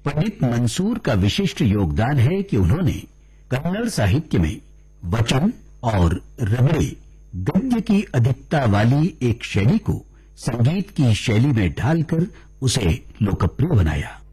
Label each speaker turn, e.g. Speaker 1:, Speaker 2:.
Speaker 1: पंडित मंसूर का विशिष्ट योगदान है कि उन्होंने कन्नड़ साहित्य में वचन और रगड़े गद्य की अधिकता वाली एक शैली को संगीत की शैली में ढालकर उसे लोकप्रिय बनाया।